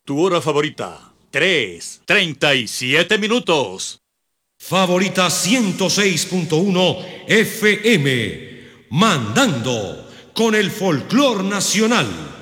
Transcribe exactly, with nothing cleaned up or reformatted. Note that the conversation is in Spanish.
Tu hora favorita, tres, treinta y siete minutos. Favorita ciento seis punto uno F M, mandando con el folclor nacional.